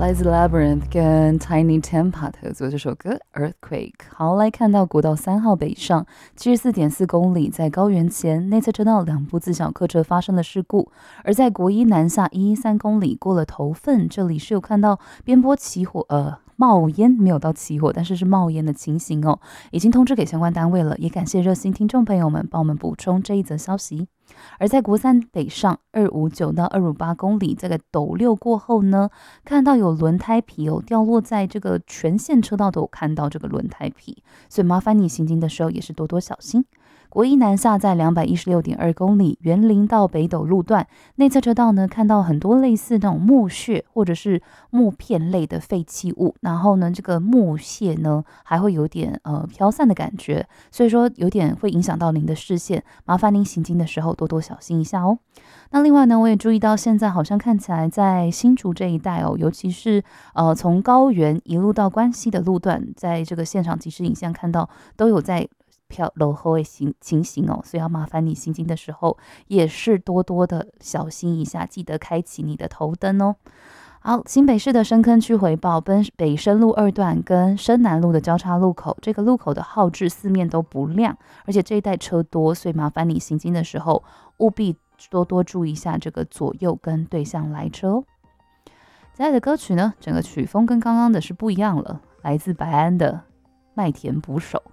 来自 Labyrinth 跟 Tiny Tempa 合作这首歌 Earthquake。好，来看到国道3号北上74.4公里，在高原前内侧车道2部自小客车发生了事故，而在国一南下113公里过了头份，这里是有看到边坡起火冒烟，没有到起火，但是是冒烟的情形哦，已经通知给相关单位了，也感谢热心听众朋友们帮我们补充这一则消息。而在国3北上259到258公里，这个斗六过后呢，看到有轮胎皮掉落在这个全线车道都有看到这个轮胎皮，所以麻烦你行经的时候也是多多小心。国一南下在216.2公里，园林到北斗路段内侧车道呢，看到很多类似那种木屑或者是木片类的废弃物，然后呢，这个木屑呢还会有点飘散的感觉，所以说有点会影响到您的视线，麻烦您行经的时候多多小心一下哦。那另外呢，我也注意到现在好像看起来在新竹这一带哦，尤其是从高原一路到关西的路段，在这个现场即时影像看到都有在飘落后的情形哦，所以要麻烦你行经的时候也是多多的小心一下，记得开启你的头灯哦。好，新北市的深坑区回报，北深路2段跟深南路的交叉路口，这个路口的号志四面都不亮，而且这一带车多，所以麻烦你行经的时候务必多多注意一下这个左右跟对向来车哦。接下来的歌曲呢，整个曲风跟刚刚的是不一样了，来自白安的《麦田捕手》。